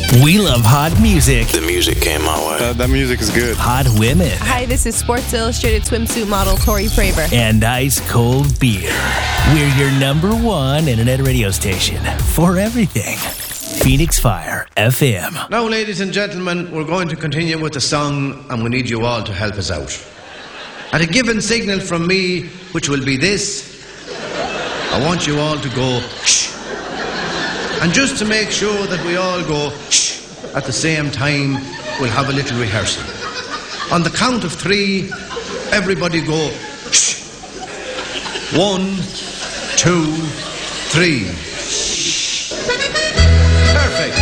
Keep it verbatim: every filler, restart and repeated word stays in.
We love hot music. The music came my way. That, that music is good. Hot women. Hi, this is Sports Illustrated swimsuit model Tori Praver. And ice cold beer. We're your number one internet radio station for everything. Phoenix Fire F M. Now, ladies and gentlemen, we're going to continue with the song, and we need you all to help us out. At a given signal from me, which will be this, I want you all to go shh. And just to make sure that we all go shh at the same time, we'll have a little rehearsal. On the count of three, everybody go shh. One, two, three.